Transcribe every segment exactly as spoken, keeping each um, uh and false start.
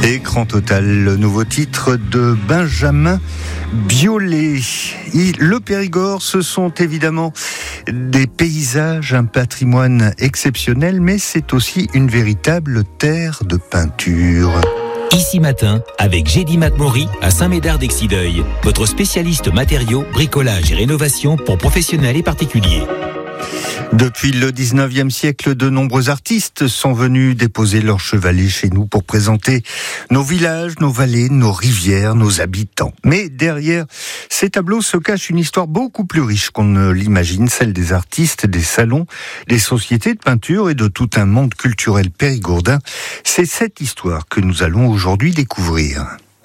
Écran total, le nouveau titre de Benjamin Biolay. Le Périgord, ce sont évidemment des paysages, un patrimoine exceptionnel, mais c'est aussi une véritable terre de peinture. Ici Matin, avec Gédy Macmaury à Saint-Médard-d'Exideuil, votre spécialiste matériaux, bricolage et rénovation pour professionnels et particuliers. Depuis le dix-neuvième siècle, de nombreux artistes sont venus déposer leur chevalet chez nous pour présenter nos villages, nos vallées, nos rivières, nos habitants. Mais derrière ces tableaux se cache une histoire beaucoup plus riche qu'on ne l'imagine, celle des artistes, des salons, des sociétés de peinture et de tout un monde culturel périgourdin. C'est cette histoire que nous allons aujourd'hui découvrir.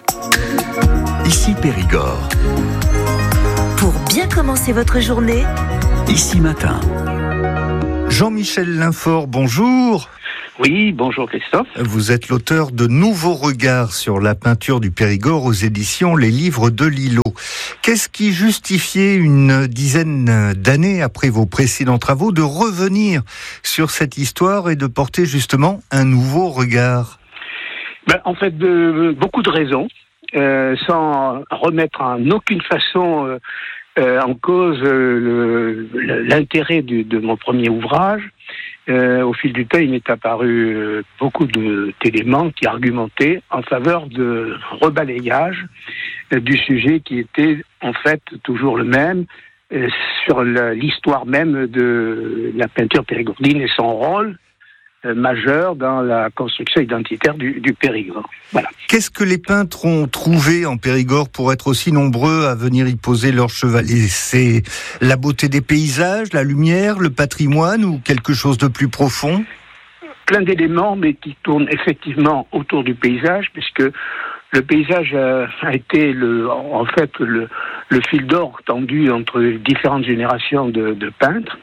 Ici Périgord. Pour bien commencer votre journée, Ici Matin. Jean-Michel Linfort, bonjour. Oui, bonjour Christophe. Vous êtes l'auteur de Nouveaux regards sur la peinture du Périgord aux éditions Les Livres de Lillo. Qu'est-ce qui justifiait une dizaine d'années après vos précédents travaux de revenir sur cette histoire et de porter justement un nouveau regard ? Ben, en fait, de, beaucoup de raisons, euh, sans remettre en aucune façon euh, euh, en cause euh, le, l'intérêt du, de mon premier ouvrage. Euh, au fil du temps, il m'est apparu euh, beaucoup de, d'éléments qui argumentaient en faveur de rebalayage euh, du sujet qui était en fait toujours le même, euh, sur la, l'histoire même de la peinture périgourdine et son rôle euh, majeur dans la construction identitaire du, du Périgord. Voilà. Qu'est-ce que les peintres ont trouvé en Périgord pour être aussi nombreux à venir y poser leur chevalet ? C'est la beauté des paysages, la lumière, le patrimoine ou quelque chose de plus profond ? Plein d'éléments, mais qui tournent effectivement autour du paysage, puisque le paysage a, a été le, en fait le, le fil d'or tendu entre différentes générations de, de peintres.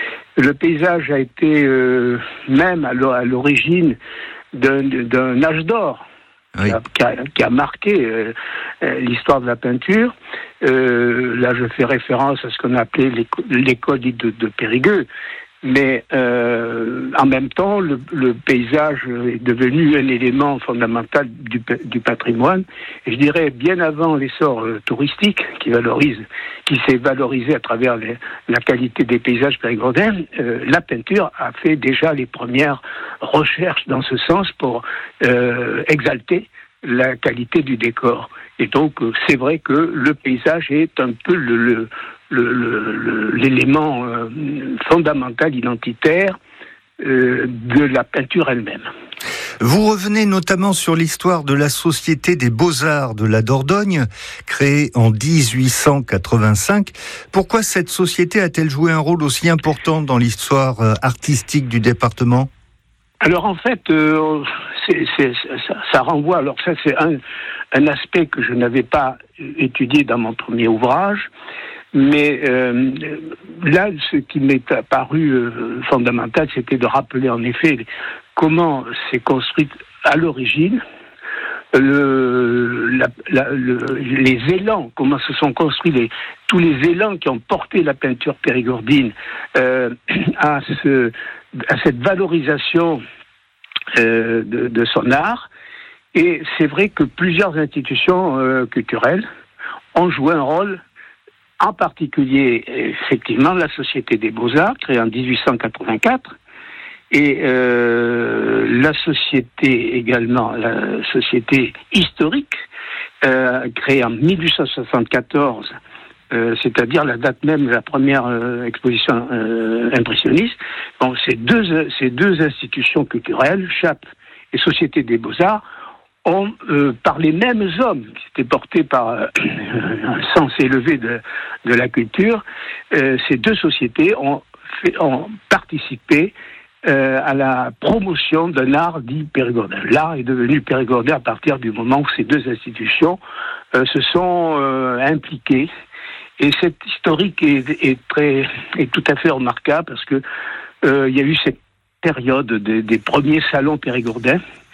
Le paysage a été euh, même à l'origine d'un, d'un âge d'or. Oui. Qui, a, qui a marqué euh, l'histoire de la peinture. Euh, là, je fais référence à ce qu'on appelait l'école, l'école dite de, de Périgueux. Mais euh, en même temps, le, le paysage est devenu un élément fondamental du, du patrimoine. Et je dirais bien avant l'essor euh, touristique qui valorise, qui s'est valorisé à travers les, la qualité des paysages périgourdins, euh, la peinture a fait déjà les premières recherches dans ce sens pour euh, exalter la qualité du décor. Et donc, c'est vrai que le paysage est un peu le, le, le, le, l'élément euh, fondamental, identitaire euh, de la peinture elle-même. Vous revenez notamment sur l'histoire de la Société des Beaux-Arts de la Dordogne, créée en dix-huit cent quatre-vingt-cinq. Pourquoi cette société a-t-elle joué un rôle aussi important dans l'histoire artistique du département ? Alors en fait, euh, c'est, c'est, ça, ça renvoie, alors ça c'est un, un aspect que je n'avais pas étudié dans mon premier ouvrage, mais euh, là ce qui m'est apparu euh, fondamental, c'était de rappeler en effet comment s'est construite à l'origine le, la, la, le, les élans, comment se sont construits les, tous les élans qui ont porté la peinture périgourdine euh, à, ce, à cette valorisation euh, de, de son art. Et c'est vrai que plusieurs institutions euh, culturelles ont joué un rôle, en particulier effectivement la Société des Beaux-Arts, créée en dix-huit cent quatre-vingt-quatre, et euh, la société également, la société historique, euh, créée en dix-huit cent soixante-quatorze, euh, c'est-à-dire la date même de la première euh, exposition euh, impressionniste. Bon, ces deux, ces deux institutions culturelles, Chappe et Société des Beaux-Arts, ont, euh, par les mêmes hommes qui étaient portés par euh, un sens élevé de, de la culture, euh, ces deux sociétés ont, fait, ont participé Euh, à la promotion d'un art dit périgourdin. L'art est devenu périgourdin à partir du moment où ces deux institutions euh, se sont euh, impliquées. Et cette historique est, est, très, est tout à fait remarquable parce que euh, il y a eu cette période des, des premiers salons périgourdins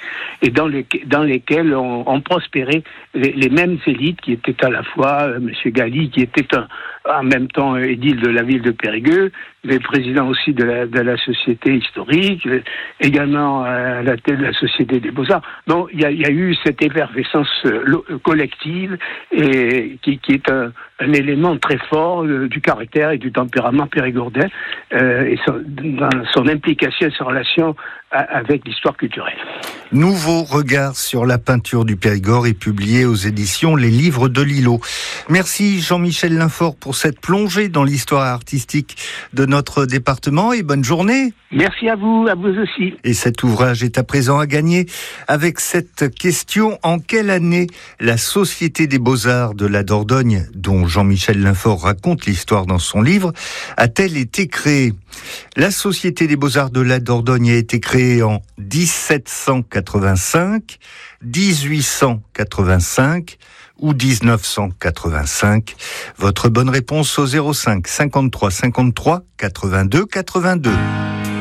et dans, les, dans lesquels ont, ont prospéré les, les mêmes élites qui étaient à la fois euh, M. Galli, qui était un, en même temps édile de la ville de Périgueux, les présidents aussi de la, de la société historique, également à la tête de la Société des Beaux-Arts. Donc il y a, il y a eu cette effervescence collective et qui, qui est un, un élément très fort euh, du caractère et du tempérament périgordais euh, et son, dans son implication et sa relation à, avec l'histoire culturelle. Nouveau regard sur la peinture du Périgord est publié aux éditions Les Livres de Lillo. Merci Jean-Michel Linfort pour cette plongée dans l'histoire artistique de notre département et bonne journée. Merci à vous, à vous aussi. Et cet ouvrage est à présent à gagner avec cette question: en quelle année la Société des Beaux-Arts de la Dordogne, dont Jean-Michel Linfort raconte l'histoire dans son livre, a-t-elle été créée? La Société des Beaux-Arts de la Dordogne a été créée en dix-sept cent quatre-vingt-cinq, dix-huit cent quatre-vingt-cinq ou dix-neuf cent quatre-vingt-cinq. Votre bonne réponse au zéro cinq cinquante-trois cinquante-trois quatre-vingt-deux quatre-vingt-deux.